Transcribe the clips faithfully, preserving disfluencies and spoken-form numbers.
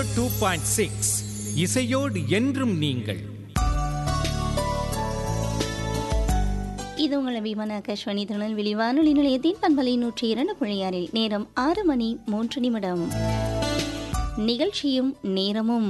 Two point six இசையோடு என்றும் நீங்கள். இது உங்கள் அபிமான ஆகாஷ்வாணி திருநெல்வேலி வானொலி நிலையத்தின் பண்பலை நூற்றி இரண்டு புள்ளி ஆறில் நேரம் ஆறு மணி மூன்று நிமிடம். நிகழ்ச்சியும் நேரமும்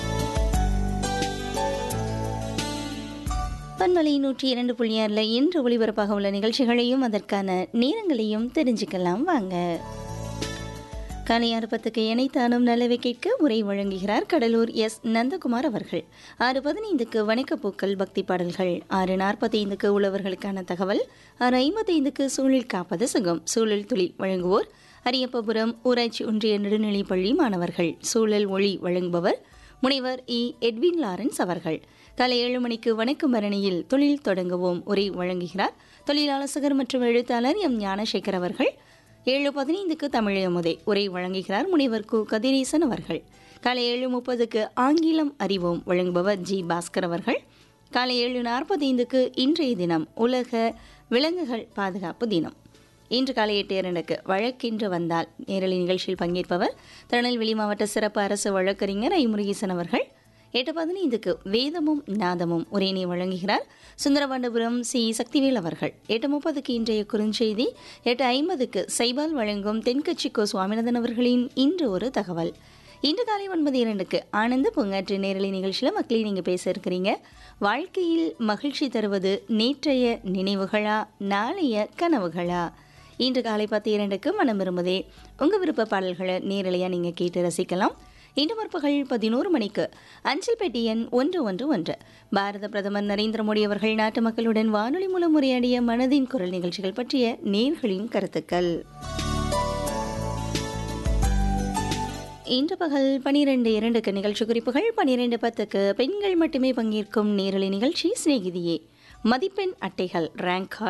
பண்பலை நூற்றி இரண்டு புள்ளி ஆறில் இன்று ஒளிபரப்பாக உள்ள நிகழ்ச்சிகளையும் அதற்கான நேரங்களையும் தெரிஞ்சுக்கலாம் வாங்க. காலை ஆறு பத்துக்கு இணைத்தானும் நல்லவை கேட்க உரை வழங்குகிறார் கடலூர் எஸ் நந்தகுமார் அவர்கள். ஆறு பதினைந்துக்கு வணக்கப்பூக்கள் பக்தி பாடல்கள். ஆறு நாற்பத்தைந்துக்கு உழவர்களுக்கான தகவல். ஆறு ஐம்பத்தைந்துக்கு சூழல் காப்பது சுகம். சூழல் தொழில் வழங்குவோர் அரியப்பபுரம் ஊராட்சி ஒன்றிய நடுநிலைப்பள்ளி மாணவர்கள். சூழல் ஒளி வழங்குபவர் முனைவர் இ எட்வின் லாரன்ஸ் அவர்கள். காலை ஏழு மணிக்கு வணக்கம் பரணியில் தொழில் தொடங்குவோம் உரை வழங்குகிறார் தொழிலாளர் மற்றும் எழுத்தாளர் எம் ஞானசேகர் அவர்கள். ஏழு பதினைந்துக்கு தமிழமுதை உரை வழங்குகிறார் முனைவர் கு கதிரேசன் அவர்கள். காலை ஏழு முப்பதுக்கு ஆங்கிலம் அறிவோம் வழங்குபவர் ஜி பாஸ்கர் அவர்கள். காலை ஏழு நாற்பத்தைந்துக்கு இன்றைய தினம் உலக விலங்குகள் பாதுகாப்பு தினம். இன்று காலை எட்டு இரண்டுக்கு வழக்கென்று வந்தால் நேரலை நிகழ்ச்சியில் பங்கேற்பவர் திருநெல்வேலி மாவட்ட சிறப்பு அரசு வழக்கறிஞர் ஐ முருகேசன் அவர்கள். எட்டு பதினைந்துக்கு வேதமும் நாதமும் உரையினை வழங்குகிறார் சுந்தரபாண்டபுரம் சி சக்திவேல் அவர்கள். எட்டு முப்பதுக்கு இன்றைய குறுஞ்செய்தி. எட்டு ஐம்பதுக்கு சைபால் வழங்கும் தென்கட்சி கோ சுவாமிநாதன் அவர்களின் இன்று ஒரு தகவல். இன்று காலை ஒன்பது இரண்டுக்கு ஆனந்த பூங்காற்று நேரலை நிகழ்ச்சியில் மக்களே நீங்கள் பேச இருக்கிறீங்க. வாழ்க்கையில் மகிழ்ச்சி தருவது நேற்றைய நினைவுகளா நாளைய கனவுகளா? இன்று காலை பத்து இரண்டுக்கு மனம் விரும்புதே உங்கள் விருப்ப பாடல்களை நேரலையாக நீங்கள் கேட்டு ரசிக்கலாம். இன்று முற்பகல் பதினோரு மணிக்கு அஞ்சல் பெட்டி எண் ஒன்று ஒன்று ஒன்று பாரத பிரதமர் நரேந்திர மோடி அவர்கள் நாட்டு மக்களுடன் வானொலி மூலம் உரையாடிய மனதின் குரல் நிகழ்ச்சிகள் பற்றிய நேயர்களின் கருத்துக்கள். இன்று பகல் பனிரெண்டு இரண்டுக்கு நிகழ்ச்சி குறிப்புகள். பனிரெண்டு பத்துக்கு பெண்கள் மட்டுமே பங்கேற்கும் நேரலை நிகழ்ச்சி சிநேகிதியே. மதிப்பெண் அட்டைகள் ரேங்க்